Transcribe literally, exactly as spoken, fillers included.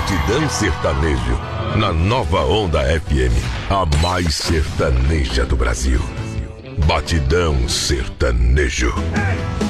Batidão Sertanejo, na Nova Onda F M, a mais sertaneja do Brasil. Batidão Sertanejo.